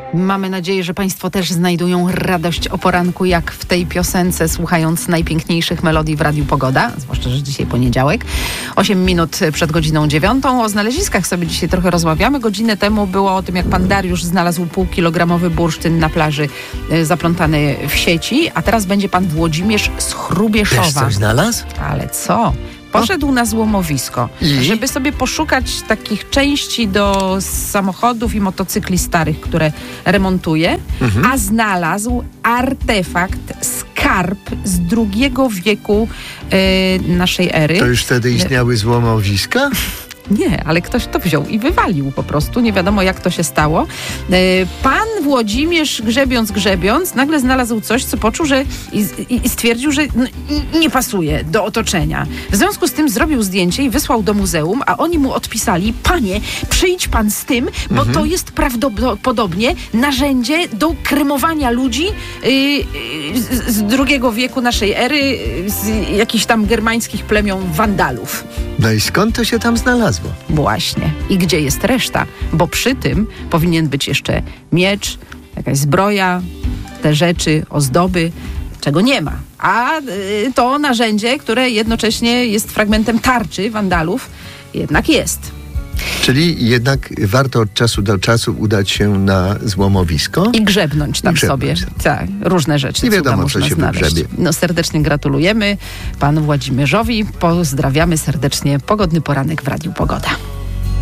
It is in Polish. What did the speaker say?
Mamy nadzieję, że Państwo też znajdują radość o poranku, jak w tej piosence, słuchając najpiękniejszych melodii w Radiu Pogoda, zwłaszcza, że dzisiaj poniedziałek. 8 minut przed godziną 9. O znaleziskach sobie dzisiaj trochę rozmawiamy. Godzinę temu było o tym, jak pan Dariusz znalazł półkilogramowy bursztyn na plaży zaplątany w sieci, a teraz będzie pan Włodzimierz z Hrubieszowa. Też coś znalazł? Ale co? Poszedł na złomowisko, żeby sobie poszukać takich części do samochodów i motocykli starych, które remontuje, a znalazł artefakt, skarb z II wieku naszej ery. To już wtedy istniały złomowiska? Nie, ale ktoś to wziął i wywalił po prostu. Nie wiadomo, jak to się stało. Pan Włodzimierz, grzebiąc, nagle znalazł coś, co poczuł, że i stwierdził, że nie pasuje do otoczenia. W związku z tym zrobił zdjęcie i wysłał do muzeum, a oni mu odpisali: panie, przyjdź pan z tym, bo to jest prawdopodobnie narzędzie do kremowania ludzi z II wieku naszej ery, z jakichś tam germańskich plemion Wandalów. No i skąd to się tam znalazło? Właśnie. I gdzie jest reszta? Bo przy tym powinien być jeszcze miecz, jakaś zbroja, te rzeczy, ozdoby, czego nie ma. A to narzędzie, które jednocześnie jest fragmentem tarczy Wandalów, jednak jest. Czyli jednak warto od czasu do czasu udać się na złomowisko. I grzebnąć tam sobie. Tak, różne rzeczy. Nie wiadomo, można co się znaleźć. wygrzebie. No, serdecznie gratulujemy panu Włodzimierzowi. Pozdrawiamy serdecznie. Pogodny poranek w Radiu Pogoda.